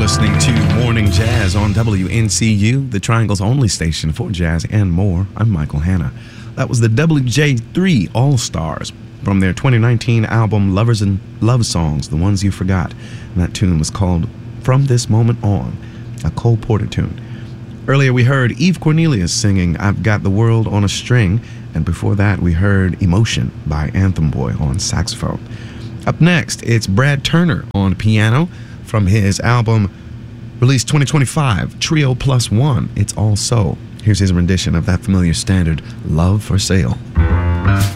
listening to Morning Jazz on WNCU, the Triangle's only station for jazz and more. I'm Michael Hanna. That was the WJ3 All-Stars from their 2019 album Lovers and Love Songs, The Ones You Forgot. And that tune was called From This Moment On, a Cole Porter tune. Earlier we heard Eve Cornelius singing I've Got the World on a String, and before that we heard Emotion by Anthem Boy on saxophone. Up next, it's Brad Turner on piano from his album released 2025, Trio Plus One, It's All Soul. Here's his rendition of that familiar standard, Love for Sale.